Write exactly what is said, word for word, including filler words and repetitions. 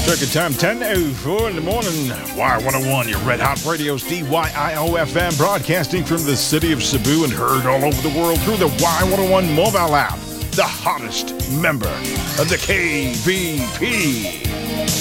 Circuit time ten oh four in the morning. Y one oh one, your Red Hot Radio's D Y I O F M, broadcasting from the city of Cebu and heard all over the world through the Y one oh one mobile app. The hottest member of the K B P.